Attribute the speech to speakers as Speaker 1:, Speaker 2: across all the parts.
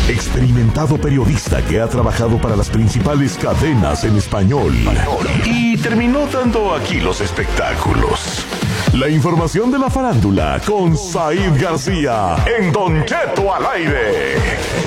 Speaker 1: experimentado periodista que ha trabajado para las principales cadenas en español y terminó dando aquí los espectáculos. La información de la farándula con Said García en Don Cheto al aire.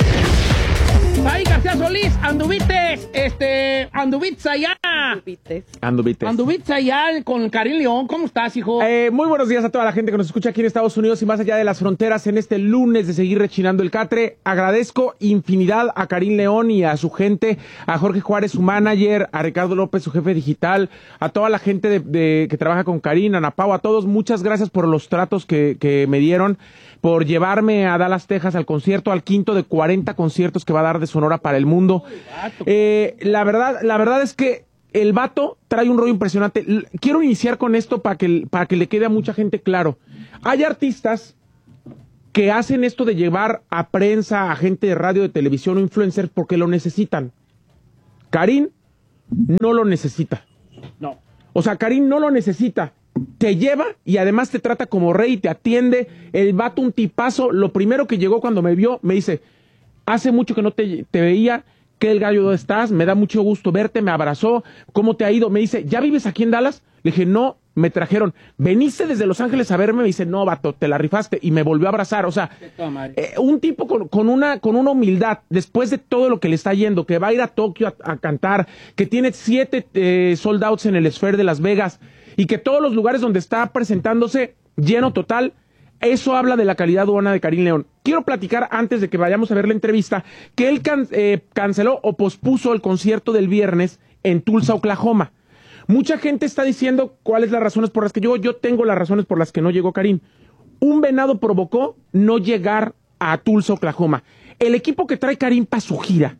Speaker 2: Said García Solís, anduvites allá. Anduvites allá con Karim León. ¿Cómo estás, hijo?
Speaker 3: Muy buenos días a toda la gente que nos escucha aquí en Estados Unidos y más allá de las fronteras en este lunes de seguir rechinando el catre. Agradezco infinidad a Karim León y a su gente, a Jorge Juárez, su manager, a Ricardo López, su jefe digital, a toda la gente que trabaja con Karim, a Ana Pau, a todos. Muchas gracias por los tratos que me dieron, por llevarme a Dallas, Texas al concierto, al quinto de 40 conciertos que va a dar de Sonora para el mundo. La verdad es que el vato trae un rollo impresionante. Quiero iniciar con esto para que le quede a mucha gente claro. Hay artistas que hacen esto de llevar a prensa, a gente de radio, de televisión o influencers porque lo necesitan. Karim no lo necesita.
Speaker 2: No.
Speaker 3: O sea, Karim no lo necesita. Te lleva y además te trata como rey, te atiende. El vato un tipazo. Lo primero que llegó cuando me vio, me dice: hace mucho que no te veía. ¿Qué el gallo? ¿Dónde estás? Me da mucho gusto verte. Me abrazó. ¿Cómo te ha ido? Me dice: ¿ya vives aquí en Dallas? Le dije: no, me trajeron. ¿Veniste desde Los Ángeles a verme? Me dice: no, vato, te la rifaste. Y me volvió a abrazar. O sea, un tipo con una humildad, después de todo lo que le está yendo, que va a ir a Tokio a cantar, que tiene 7 sold outs en el Sphere de Las Vegas, y que todos los lugares donde está presentándose, lleno total. Eso habla de la calidad humana de Karim León. Quiero platicar, antes de que vayamos a ver la entrevista, que él canceló o pospuso el concierto del viernes en Tulsa, Oklahoma. Mucha gente está diciendo cuáles las razones por las que yo tengo las razones por las que no llegó Karim. Un venado provocó no llegar a Tulsa, Oklahoma. El equipo que trae Karim para su gira,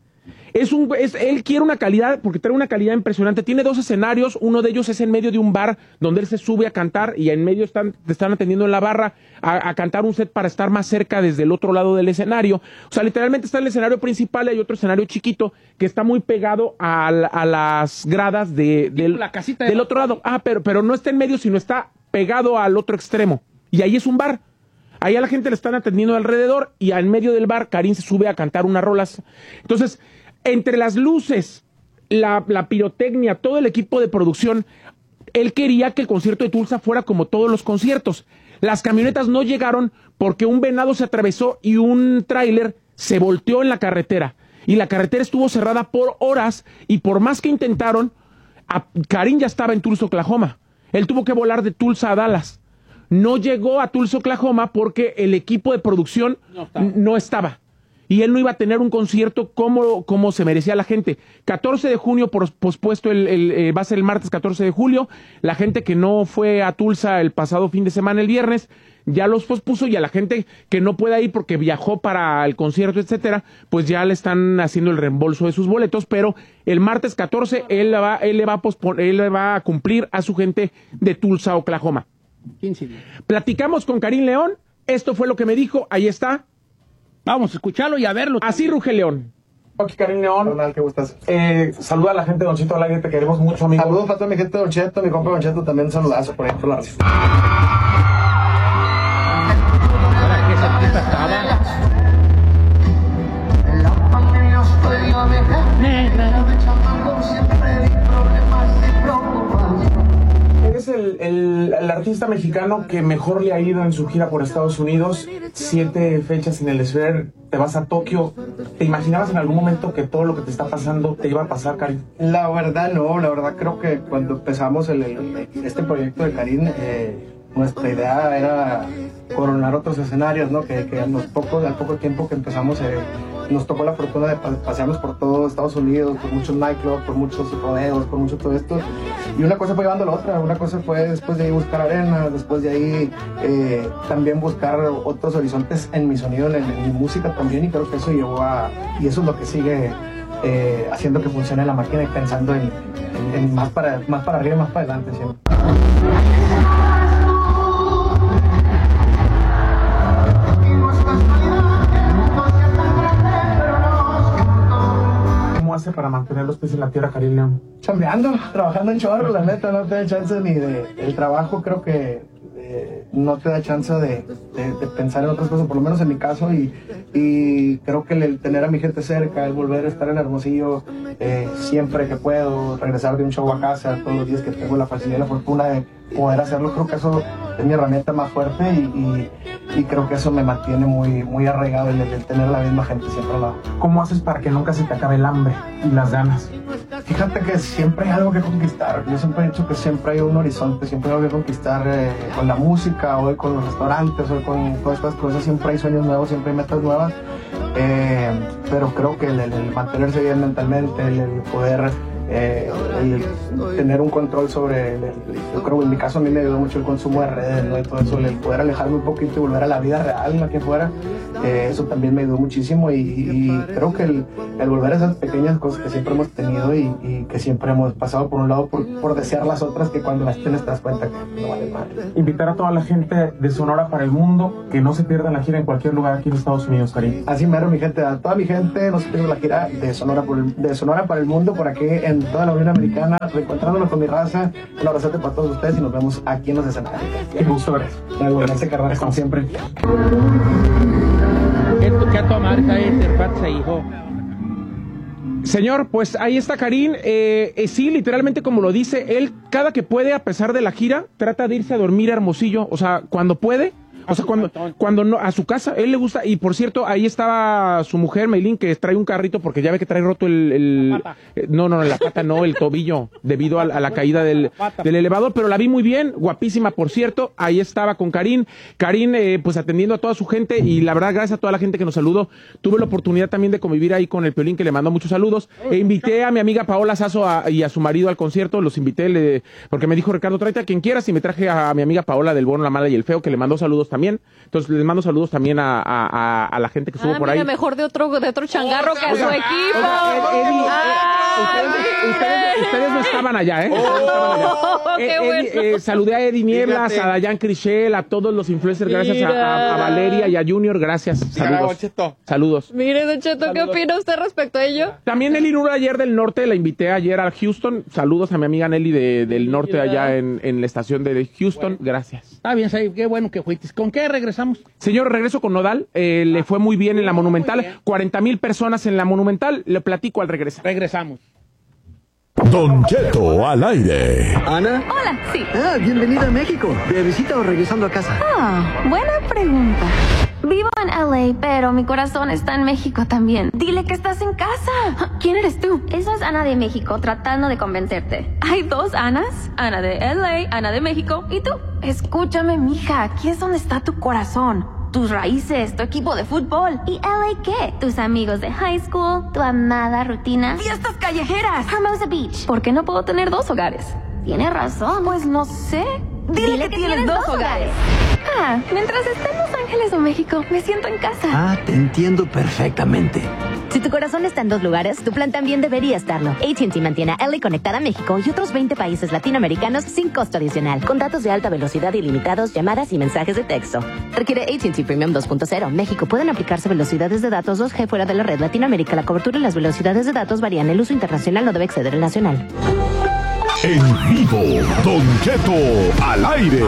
Speaker 3: él quiere una calidad, porque trae una calidad impresionante. Tiene 2 escenarios, uno de ellos es en medio de un bar donde él se sube a cantar y en medio te están atendiendo en la barra a cantar un set para estar más cerca desde el otro lado del escenario. O sea, literalmente está el escenario principal y hay otro escenario chiquito que está muy pegado a las gradas
Speaker 2: la casita
Speaker 3: del otro lado. Pero no está en medio, sino está pegado al otro extremo. Y ahí es un bar. Ahí a la gente le están atendiendo alrededor y en medio del bar Karim se sube a cantar unas rolas. Entonces, entre las luces, la pirotecnia, todo el equipo de producción, él quería que el concierto de Tulsa fuera como todos los conciertos. Las camionetas no llegaron porque un venado se atravesó y un tráiler se volteó en la carretera. Y la carretera estuvo cerrada por horas y por más que intentaron, Karim ya estaba en Tulsa, Oklahoma. Él tuvo que volar de Tulsa a Dallas. No llegó a Tulsa, Oklahoma porque el equipo de producción no estaba. Y él no iba a tener un concierto como se merecía la gente. 14 de junio pospuesto, va a ser el martes 14 de julio. La gente que no fue a Tulsa el pasado fin de semana, el viernes, ya los pospuso, y a la gente que no pueda ir porque viajó para el concierto, etcétera, pues ya le están haciendo el reembolso de sus boletos. Pero el martes 14 él le va a cumplir a su gente de Tulsa, Oklahoma.
Speaker 2: 15 días.
Speaker 3: Platicamos con Karim León. Esto fue lo que me dijo. Ahí está.
Speaker 2: Vamos a escucharlo y a verlo.
Speaker 3: Así ruge León.
Speaker 4: Aquí Karim León.
Speaker 5: Hola, ¿qué gustas?
Speaker 4: Saluda a la gente de Don Cheto al aire, te queremos mucho, amigo.
Speaker 5: Saludos para toda mi gente de Don Cheto, mi compa Don Cheto, también un saludazo por ahí por la radio.
Speaker 2: ¿Para qué ese artista estaba?
Speaker 4: Eres el artista mexicano que mejor le ha ido en su gira por Estados Unidos. 7 fechas en el Sphere, te vas a Tokio. ¿Te imaginabas en algún momento que todo lo que te está pasando te iba a pasar, Karim?
Speaker 5: La verdad no, la verdad creo que cuando empezamos este proyecto de Karim, nuestra idea era coronar otros escenarios, ¿no? Que al poco tiempo que empezamos nos tocó la fortuna de pasearnos por todo Estados Unidos, por muchos nightclubs, por muchos rodeos, por mucho todo esto. Y una cosa fue llevando a la otra. Una cosa fue después de ahí buscar arenas, después de ahí también buscar otros horizontes en mi sonido, en mi música también. Y creo que eso llevó y eso es lo que sigue haciendo que funcione la máquina y pensando en más para arriba y más para adelante siempre.
Speaker 4: Hace para mantener los pies en la tierra, Karim León?
Speaker 5: Chambeando, trabajando en chorro, la neta, no tengo chance ni del trabajo. Creo que no te da chance de pensar en otras cosas, por lo menos en mi caso, y creo que el tener a mi gente cerca, el volver a estar en Hermosillo siempre que puedo, regresar de un show a casa todos los días que tengo la facilidad y la fortuna de poder hacerlo, creo que eso es mi herramienta más fuerte y creo que eso me mantiene muy arraigado el tener la misma gente siempre al lado.
Speaker 4: ¿Cómo haces para que nunca se te acabe el hambre y las ganas?
Speaker 5: Fíjate que siempre hay algo que conquistar. Yo siempre he dicho que siempre hay un horizonte, siempre hay algo que conquistar con la música, hoy con los restaurantes, hoy con todas estas cosas. Siempre hay sueños nuevos, siempre hay metas nuevas. Pero creo que el mantenerse bien mentalmente, el poder el tener un control sobre yo creo que en mi caso a mí me ayudó mucho el consumo de redes, ¿no? Y todo eso, el poder alejarme un poquito y volver a la vida real, la que fuera, eso también me ayudó muchísimo y creo que el volver a esas pequeñas cosas que siempre hemos tenido y que siempre hemos pasado por un lado por desear las otras, que cuando las tienes te das cuenta que no vale madre.
Speaker 4: Invitar a toda la gente de Sonora para el mundo que no se pierdan la gira en cualquier lugar aquí en Estados Unidos, Karim.
Speaker 5: Así mero, mi gente, a toda mi gente, no se pierdan la gira de Sonora para el mundo, por aquí en toda la Unión Americana, reencontrándonos con mi raza. Un abrazote para todos ustedes y nos vemos aquí en los escenarios.
Speaker 4: Qué gusto, gracias.
Speaker 5: Igualmente, carnal, como siempre.
Speaker 2: Esto que a tu madre está hijo.
Speaker 3: Señor, pues ahí está Karim. Sí, literalmente como lo dice, él cada que puede, a pesar de la gira, trata de irse a dormir a Hermosillo. O sea, cuando puede. O sea, cuando no, a su casa, él le gusta. Y por cierto, ahí estaba su mujer, Meilín, que trae un carrito porque ya ve que trae roto la pata no, el tobillo, debido a la caída del elevador. Pero la vi muy bien, guapísima, por cierto. Ahí estaba con Karim. Karim, pues atendiendo a toda su gente. Y la verdad, gracias a toda la gente que nos saludó. Tuve la oportunidad también de convivir ahí con el Piolín, que le mandó muchos saludos. Invité a mi amiga Paola Sasso y a su marido al concierto. Los invité, porque me dijo Ricardo, tráete a quien quieras. Y me traje a mi amiga Paola del Bueno, la Mala y el Feo, que le mandó saludos también. Entonces les mando saludos también a la gente que estuvo por ahí.
Speaker 6: Mejor de otro changarro que a su equipo.
Speaker 3: Ustedes no estaban allá, ¿eh?
Speaker 6: Qué bueno.
Speaker 3: Saludé a Eddie Nieblas, a Dayan Crichel, a todos los influencers, gracias a Valeria y a Junior, gracias. Saludos.
Speaker 6: Mire, Don Cheto, ¿qué opina usted respecto a ello?
Speaker 3: También Nelly Nura ayer del norte, la invité ayer a Houston. Saludos a mi amiga Nelly del norte allá en la estación de Houston. Gracias.
Speaker 2: Está bien, qué bueno que fuiste. ¿Con qué regresamos?
Speaker 3: Señor, regreso con Nodal. Le fue muy bien en la Monumental. 40,000 personas en la Monumental. Le platico al regresar.
Speaker 2: Regresamos.
Speaker 1: Don Cheto al aire.
Speaker 7: ¿Ana?
Speaker 6: Hola, sí.
Speaker 7: Bienvenida a México. ¿De visita o regresando a casa?
Speaker 8: Buena pregunta. Vivo en LA, pero mi corazón está en México también. Dile que estás en casa. ¿Quién eres tú? Eso es Ana de México, tratando de convencerte. ¿Hay dos Anas? Ana de LA, Ana de México, ¿y tú? Escúchame, mija, aquí es donde está tu corazón. Tus raíces, tu equipo de fútbol. ¿Y LA qué? Tus amigos de high school, tu amada rutina. ¡Fiestas callejeras! Hermosa Beach. ¿Por qué no puedo tener dos hogares? Tienes razón. Pues no sé. Dile que tienes dos hogares. Mientras esté en Los Ángeles o México, me siento en casa.
Speaker 7: Te entiendo perfectamente.
Speaker 9: Si tu corazón está en dos lugares, tu plan también debería estarlo. AT&T mantiene a LA conectada a México y otros 20 países latinoamericanos sin costo adicional, con datos de alta velocidad ilimitados, llamadas y mensajes de texto. Requiere AT&T Premium 2.0. México. Pueden aplicarse velocidades de datos 2G fuera de la red. Latinoamérica, la cobertura y las velocidades de datos varían. El uso internacional no debe exceder el nacional.
Speaker 1: En vivo, Don Cheto al aire.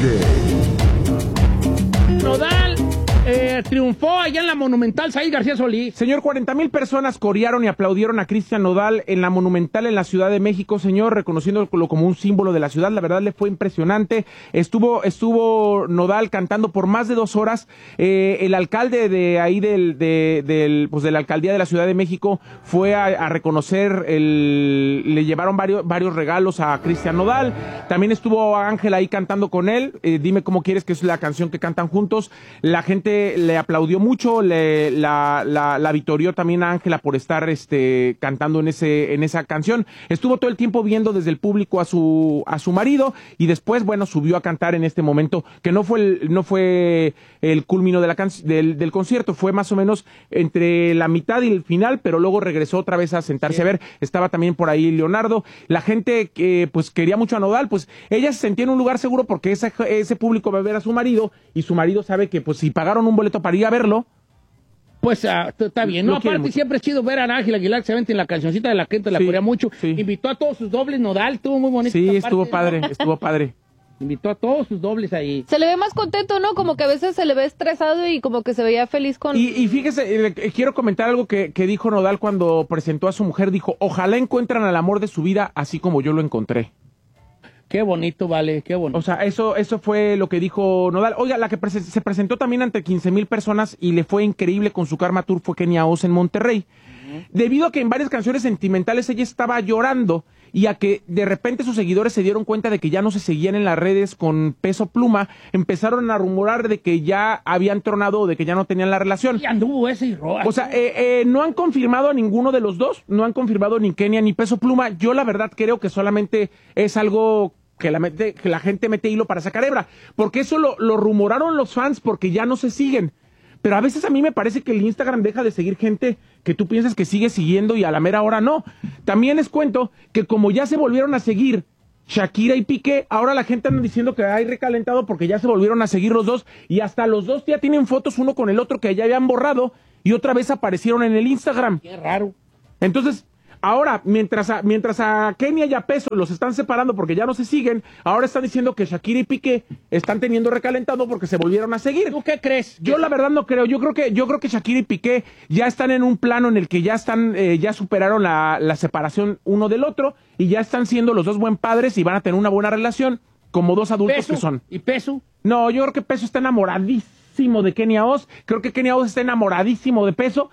Speaker 2: Nodal triunfó allá en la Monumental, Said García Solís.
Speaker 3: Señor, 40,000 personas corearon y aplaudieron a Cristian Nodal en la Monumental en la Ciudad de México, señor, reconociéndolo como un símbolo de la ciudad. La verdad le fue impresionante. Estuvo Nodal cantando por más de 2 horas. El alcalde de ahí de la alcaldía de la Ciudad de México fue a reconocer le llevaron varios regalos a Cristian Nodal. También estuvo Ángel ahí cantando con él. Dime cómo quieres, que es la canción que cantan juntos. La gente le aplaudió mucho, la victorió también a Ángela por estar cantando en esa canción. Estuvo todo el tiempo viendo desde el público a su marido y después, bueno, subió a cantar en este momento, que no fue el culmino del concierto, fue más o menos entre la mitad y el final, pero luego regresó otra vez a sentarse a ver. Estaba también por ahí Leonardo. La gente que pues quería mucho a Nodal, pues ella se sentía en un lugar seguro porque ese público va a ver a su marido y su marido sabe que pues si pagaron un boleto para ir a verlo,
Speaker 2: pues está bien. No, aparte siempre es chido ver a Ángel Aguilar, que se vente en la cancioncita de la gente, la corea mucho. Sí. Invitó a todos sus dobles, Nodal, estuvo muy bonito.
Speaker 3: Sí, estuvo padre.
Speaker 2: Invitó a todos sus dobles ahí.
Speaker 6: Se le ve más contento, ¿no? Como que a veces se le ve estresado y como que se veía feliz con...
Speaker 3: Y fíjese, quiero comentar algo que dijo Nodal cuando presentó a su mujer. Dijo, ojalá encuentran al amor de su vida así como yo lo encontré.
Speaker 2: Qué bonito, vale, qué bonito.
Speaker 3: O sea, eso fue lo que dijo Nodal. Oiga, la que se presentó también ante 15,000 personas y le fue increíble con su Karma Tour fue Kenia Oz en Monterrey. Debido a que en varias canciones sentimentales ella estaba llorando y a que de repente sus seguidores se dieron cuenta de que ya no se seguían en las redes con Peso Pluma, empezaron a rumorar de que ya habían tronado o de que ya no tenían la relación.
Speaker 2: Y anduvo ese y roja.
Speaker 3: O sea, no han confirmado a ninguno de los dos, no han confirmado ni Kenia ni Peso Pluma. Yo la verdad creo que solamente es algo que la gente mete hilo para sacar hebra, porque eso lo rumoraron los fans porque ya no se siguen. Pero a veces a mí me parece que el Instagram deja de seguir gente que tú piensas que sigue siguiendo y a la mera hora no. También les cuento que como ya se volvieron a seguir Shakira y Piqué, ahora la gente anda diciendo que hay recalentado porque ya se volvieron a seguir los dos y hasta los dos ya tienen fotos uno con el otro que ya habían borrado y otra vez aparecieron en el Instagram.
Speaker 2: Qué raro.
Speaker 3: Entonces, ahora, mientras a Kenia y a Peso los están separando porque ya no se siguen, ahora están diciendo que Shakira y Piqué están teniendo recalentado porque se volvieron a seguir.
Speaker 2: ¿Tú qué crees?
Speaker 3: Yo la verdad no creo. Yo creo que Shakira y Piqué ya están en un plano en el que ya están, ya superaron la separación uno del otro y ya están siendo los dos buen padres y van a tener una buena relación como dos adultos
Speaker 2: ¿Peso?
Speaker 3: que son.
Speaker 2: ¿Y Peso?
Speaker 3: No, yo creo que Peso está enamoradísimo de Kenia Oz. Creo que Kenia Oz está enamoradísimo de Peso.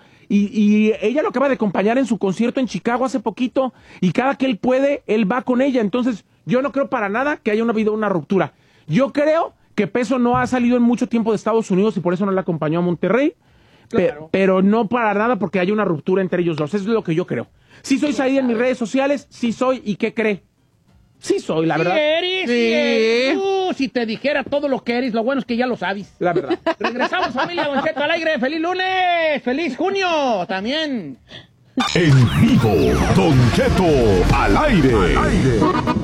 Speaker 3: Y ella lo acaba de acompañar en su concierto en Chicago hace poquito. Y cada que él puede, él va con ella. Entonces, yo no creo para nada que haya habido una ruptura. Yo creo que Peso no ha salido en mucho tiempo de Estados Unidos y por eso no la acompañó a Monterrey. Claro. Pero no para nada porque haya una ruptura entre ellos dos. Eso es lo que yo creo. Sí soy Said en mis redes sociales, sí soy. ¿Y qué cree? Sí soy, la verdad.
Speaker 2: Eres, sí. Si te dijera todo lo que eres, lo bueno es que ya lo sabes.
Speaker 3: La verdad.
Speaker 2: Regresamos, familia Don Cheto al aire. ¡Feliz lunes! ¡Feliz junio! También.
Speaker 1: En vivo, Don Cheto al aire.